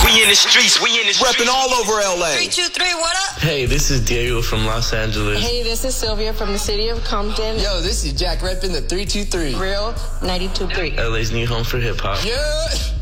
We in the streets, repping all over LA. 323, what up? Hey, this is Diego from Los Angeles. Hey, this is Sylvia from the city of Compton. Yo, this is Jack repping the 323. Real 92.3. LA's new home for hip hop. Yeah.